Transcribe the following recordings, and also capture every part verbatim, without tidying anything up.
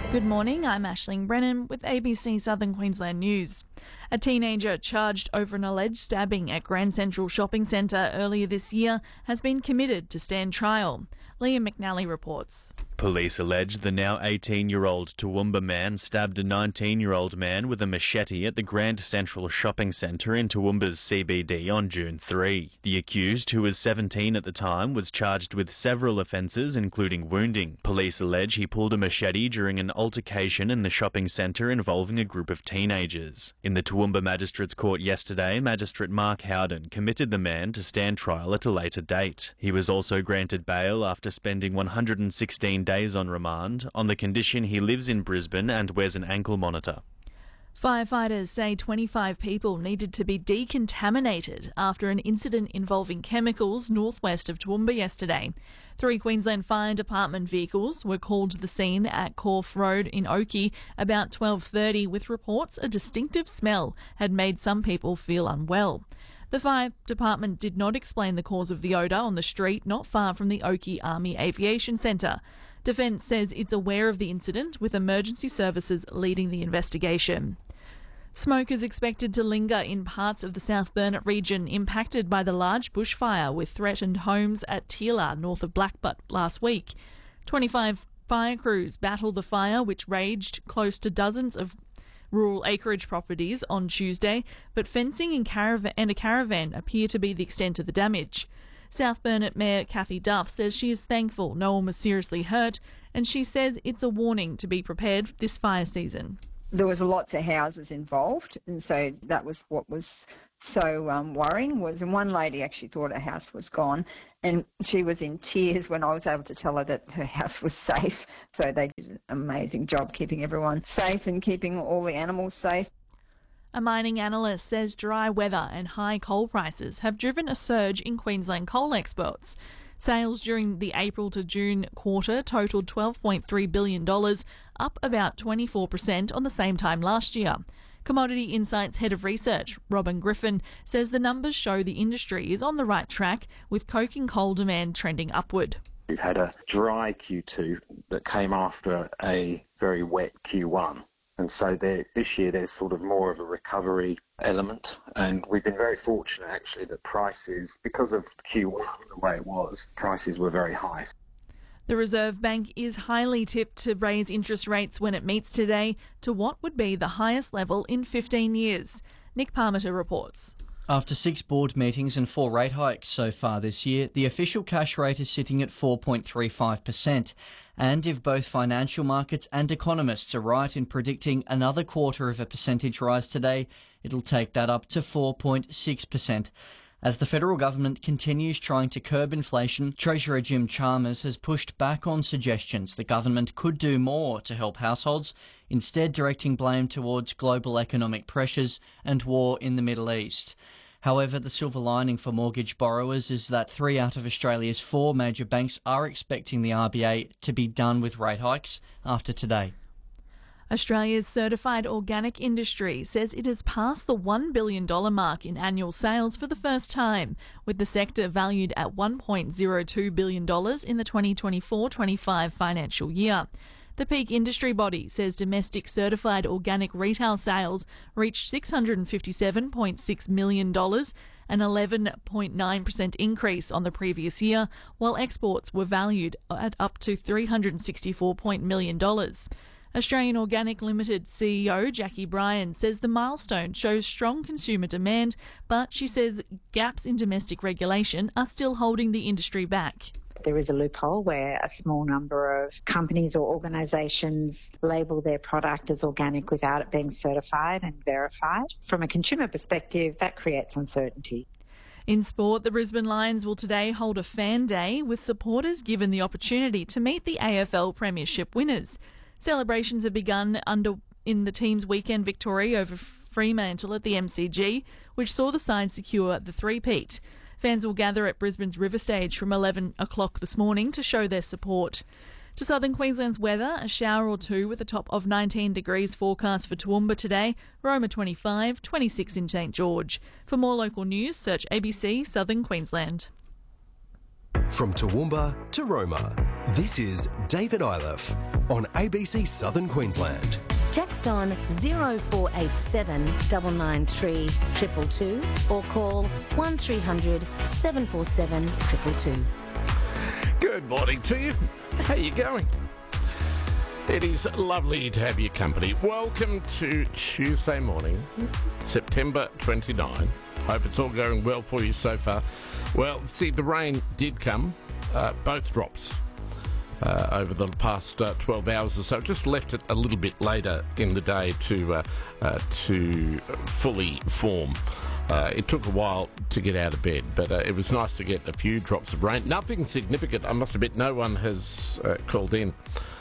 Good morning, I'm Aisling Brennan with A B C Southern Queensland News. A teenager charged over an alleged stabbing at Grand Central Shopping Centre earlier this year has been committed to stand trial. Liam McNally reports. Police allege the now eighteen-year-old Toowoomba man stabbed a nineteen-year-old man with a machete at the Grand Central Shopping Centre in Toowoomba's C B D on June third. The accused, who was seventeen at the time, was charged with several offences, including wounding. Police allege he pulled a machete during an altercation in the shopping centre involving a group of teenagers. In the Toowoomba Magistrates Court yesterday, Magistrate Mark Howden committed the man to stand trial at a later date. He was also granted bail after spending one hundred sixteen days on remand on the condition he lives in Brisbane and wears an ankle monitor. Firefighters say twenty-five people needed to be decontaminated after an incident involving chemicals northwest of Toowoomba yesterday. Three Queensland Fire Department vehicles were called to the scene at Corfe Road in Oakey about twelve thirty with reports a distinctive smell had made some people feel unwell. The fire department did not explain the cause of the odour on the street not far from the Oakey Army Aviation Centre. Defence says it's aware of the incident, with emergency services leading the investigation. Smoke is expected to linger in parts of the South Burnett region impacted by the large bushfire with threatened homes at Teela, north of Blackbutt, last week. twenty-five fire crews battled the fire, which raged close to dozens of rural acreage properties on Tuesday, but fencing and, caravan and a caravan appear to be the extent of the damage. South Burnett Mayor Kathy Duff says she is thankful no one was seriously hurt, and she says it's a warning to be prepared this fire season. There was lots of houses involved, and so that was what was so um, worrying. Was and one lady actually thought her house was gone, and she was in tears when I was able to tell her that her house was safe. So they did an amazing job keeping everyone safe and keeping all the animals safe. A mining analyst says dry weather and high coal prices have driven a surge in Queensland coal exports. Sales during the April to June quarter totaled twelve point three billion dollars, up about twenty-four percent on the same time last year. Commodity Insights Head of Research, Robin Griffin, says the numbers show the industry is on the right track, with coking coal demand trending upward. We've had a dry Q two that came after a very wet Q one. And so there, this year there's sort of more of a recovery element, and we've been very fortunate actually that prices, because of Q one, the way it was, prices were very high. The Reserve Bank is highly tipped to raise interest rates when it meets today to what would be the highest level in fifteen years. Nick Parmiter reports. After six board meetings and four rate hikes so far this year, the official cash rate is sitting at four point three five percent. And if both financial markets and economists are right in predicting another quarter of a percentage rise today, it'll take that up to four point six percent. As the federal government continues trying to curb inflation, Treasurer Jim Chalmers has pushed back on suggestions the government could do more to help households, instead directing blame towards global economic pressures and war in the Middle East. However, the silver lining for mortgage borrowers is that three out of Australia's four major banks are expecting the R B A to be done with rate hikes after today. Australia's certified organic industry says it has passed the one billion dollars mark in annual sales for the first time, with the sector valued at one point zero two billion dollars in the twenty twenty-four twenty-five financial year. The peak industry body says domestic certified organic retail sales reached six hundred fifty-seven point six million dollars, an eleven point nine percent increase on the previous year, while exports were valued at up to three hundred sixty-four million dollars. Australian Organic Limited C E O Jackie Bryan says the milestone shows strong consumer demand, but she says gaps in domestic regulation are still holding the industry back. There is a loophole where a small number of companies or organisations label their product as organic without it being certified and verified. From a consumer perspective, that creates uncertainty. In sport, the Brisbane Lions will today hold a fan day with supporters given the opportunity to meet the A F L Premiership winners. Celebrations have begun under in the team's weekend victory over Fremantle at the M C G, which saw the side secure the three-peat. Fans will gather at Brisbane's River Stage from eleven o'clock this morning to show their support. To southern Queensland's weather, a shower or two with a top of nineteen degrees forecast for Toowoomba today, Roma twenty-five, twenty-six in St George. For more local news, search A B C Southern Queensland. From Toowoomba to Roma, this is David Iliff on A B C Southern Queensland. Text on zero four eight seven nine nine three two two two or call one three hundred seven four seven two two two. Good morning to you. How you going? It is lovely to have your company. Welcome to Tuesday morning, September twenty-ninth. Hope it's all going well for you so far. Well, see, the rain did come, uh, both drops. Uh, over the past uh, twelve hours or so, just left it a little bit later in the day to uh, uh, to fully form. Uh, it took a while to get out of bed, but uh, it was nice to get a few drops of rain. Nothing significant, I must admit. No one has uh, called in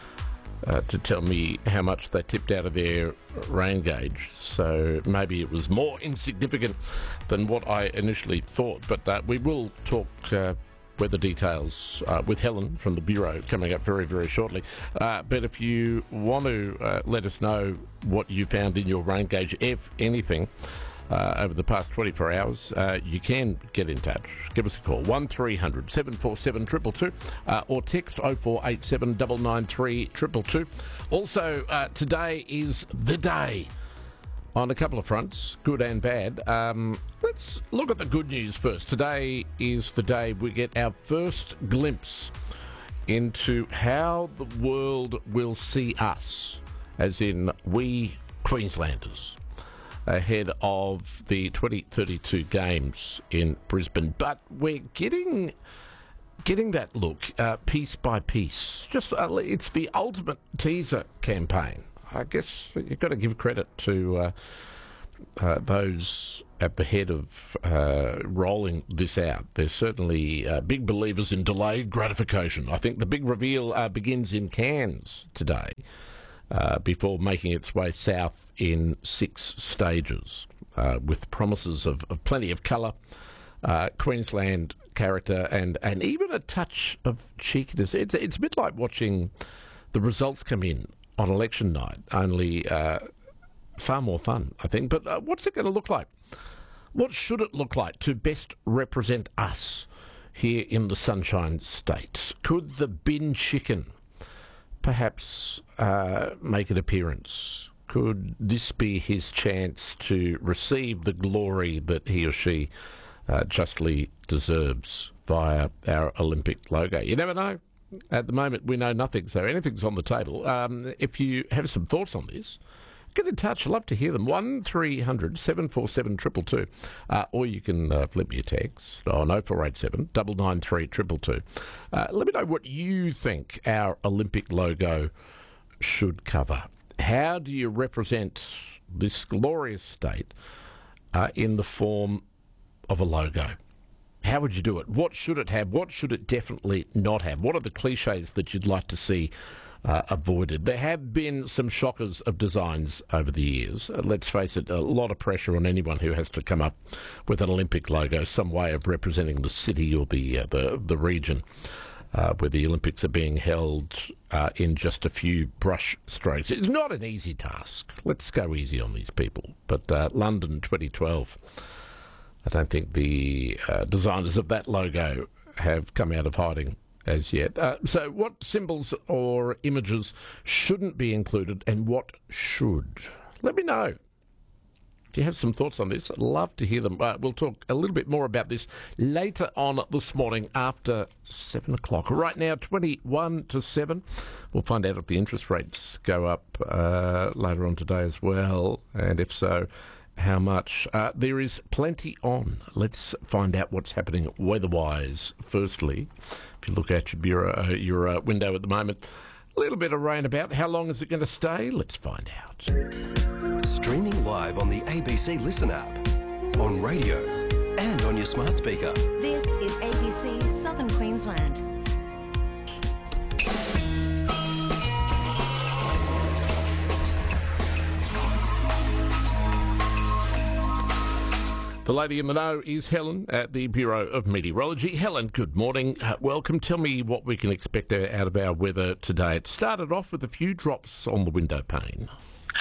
uh, to tell me how much they tipped out of their rain gauge, so maybe it was more insignificant than what I initially thought. But uh, we will talk Uh, weather details uh, with Helen from the Bureau coming up very, very shortly. Uh, but if you want to uh, let us know what you found in your rain gauge, if anything, uh, over the past twenty-four hours, uh, you can get in touch. Give us a call, one three hundred seven four seven two two two, uh, or text oh four eight seven nine nine three two two two. Also, uh, today is the day on a couple of fronts, good and bad. Um, let's look at the good news first. Today is the day we get our first glimpse into how the world will see us, as in we Queenslanders, ahead of the twenty thirty-two games in Brisbane. But we're getting getting that look uh, piece by piece. Just uh, it's the ultimate teaser campaign. I guess you've got to give credit to uh, uh, those at the head of uh, rolling this out. They're certainly uh, big believers in delayed gratification. I think the big reveal uh, begins in Cairns today uh, before making its way south in six stages uh, with promises of, of plenty of colour, uh, Queensland character and, and even a touch of cheekiness. It's, it's a bit like watching the results come in on election night, only uh, far more fun, I think. But uh, what's it going to look like? What should it look like to best represent us here in the Sunshine State? Could the bin chicken perhaps uh, make an appearance? Could this be his chance to receive the glory that he or she uh, justly deserves via our Olympic logo? You never know. At the moment, we know nothing, so anything's on the table. Um, if you have some thoughts on this, get in touch. I'd love to hear them. one three hundred seven four seven two two two. Uh, or you can uh, flip me a text on oh four eight seven nine nine three two two two. Uh, let me know what you think our Olympic logo should cover. How do you represent this glorious state uh, in the form of a logo? How would you do it? What should it have? What should it definitely not have? What are the cliches that you'd like to see uh, avoided? There have been some shockers of designs over the years. Uh, let's face it, a lot of pressure on anyone who has to come up with an Olympic logo, some way of representing the city or the, uh, the, the region uh, where the Olympics are being held uh, in just a few brush strokes. It's not an easy task. Let's go easy on these people. But uh, London twenty twelve... I don't think the uh, designers of that logo have come out of hiding as yet. Uh, so what symbols or images shouldn't be included and what should? Let me know. If you have some thoughts on this, I'd love to hear them. Uh, we'll talk a little bit more about this later on this morning after seven o'clock. Right now, twenty-one to seven. We'll find out if the interest rates go up uh, later on today as well, and if so, how much. Uh, there is plenty on. Let's find out what's happening weather-wise. Firstly, if you look out your bureau, uh, your uh, window at the moment, a little bit of rain about. How long is it going to stay? Let's find out. Streaming live on the A B C Listen app, on radio and on your smart speaker. This is A B C Southern Queensland. The lady in the know is Helen at the Bureau of Meteorology. Helen, good morning. Uh, welcome. Tell me what we can expect out of our weather today. It started off with a few drops on the window pane.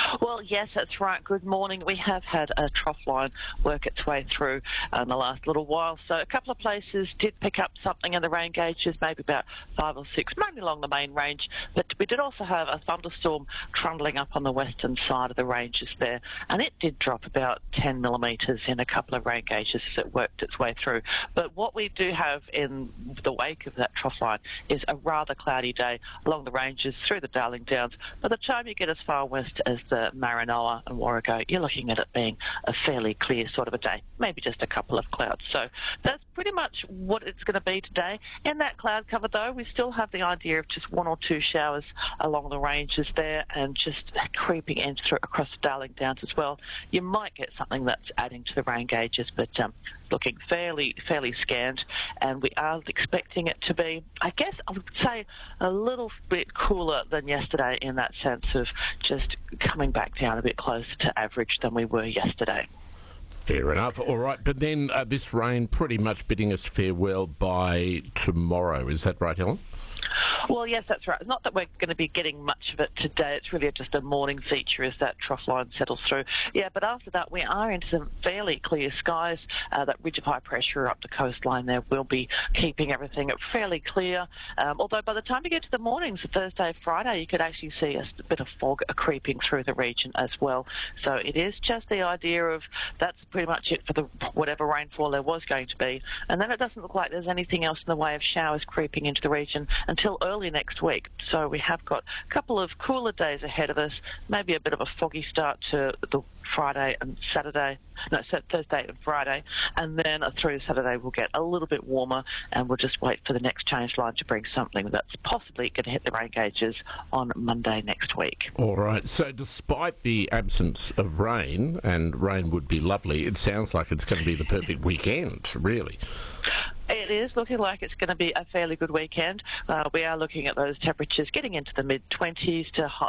Well, yes, that's right. Good morning. We have had a trough line work its way through in the last little while. So a couple of places did pick up something in the rain gauges, maybe about five or six, mainly along the main range. But we did also have a thunderstorm trundling up on the western side of the ranges there. And it did drop about ten millimetres in a couple of rain gauges as it worked its way through. But what we do have in the wake of that trough line is a rather cloudy day along the ranges through the Darling Downs. By the time you get as far west as the Maranoa and Warrego, you're looking at it being a fairly clear sort of a day, maybe just a couple of clouds. So that's pretty much what it's going to be today. In that cloud cover, though, we still have the idea of just one or two showers along the ranges there and just creeping in through across the Darling Downs as well. You might get something that's adding to the rain gauges, but um, looking fairly fairly scant, and we are expecting it to be, I guess I would say, a little bit cooler than yesterday in that sense of just coming back down a bit closer to average than we were yesterday. Fair enough. All right, but then uh, this rain pretty much bidding us farewell by tomorrow. Is that right, Helen? Well, yes, that's right. It's not that we're going to be getting much of it today. It's really just a morning feature as that trough line settles through. Yeah, but after that, we are into some fairly clear skies. Uh, that ridge of high pressure up the coastline there will be keeping everything fairly clear. Um, although by the time you get to the mornings, Thursday, Friday, you could actually see a bit of fog creeping through the region as well. So it is just the idea of that's pretty much it for the whatever rainfall there was going to be. And then it doesn't look like there's anything else in the way of showers creeping into the region until early next week. So we have got a couple of cooler days ahead of us, maybe a bit of a foggy start to the Friday and Saturday, no, Thursday and Friday, and then through Saturday we'll get a little bit warmer, and we'll just wait for the next change line to bring something that's possibly going to hit the rain gauges on Monday next week. All right, so despite the absence of rain, and rain would be lovely, it sounds like it's going to be the perfect weekend, really. It is looking like it's going to be a fairly good weekend. Uh, we are looking at those temperatures getting into the mid twenties to